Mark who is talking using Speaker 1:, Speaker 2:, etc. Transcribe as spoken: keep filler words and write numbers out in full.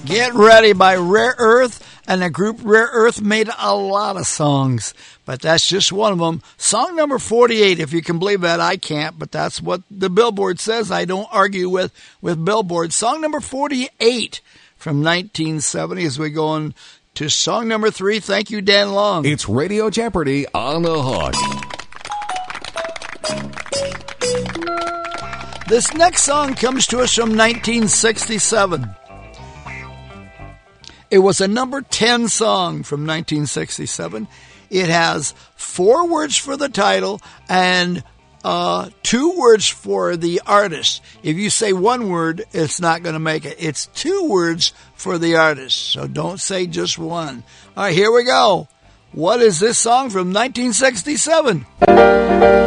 Speaker 1: Get Ready by Rare Earth, and the group Rare Earth made a lot of songs, but that's just one of them. Song number forty-eight, if you can believe that. I can't, but that's what the Billboard says. I don't argue with, with Billboard. Song number forty-eight from nineteen seventy as we go on to song number three. Thank you, Dan Long.
Speaker 2: It's Radio Jeopardy on the Hook.
Speaker 1: This next song comes to us from nineteen sixty-seven. It was a number ten song from nineteen sixty-seven. It has four words for the title and uh, two words for the artist. If you say one word, it's not going to make it. It's two words for the artist, so don't say just one. All right, here we go. What is this song from nineteen sixty-seven?